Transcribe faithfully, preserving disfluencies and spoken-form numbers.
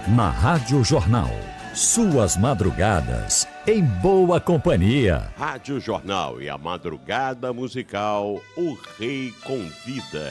Na Rádio Jornal. Suas madrugadas em boa companhia. Rádio Jornal e a madrugada musical O Rei Convida.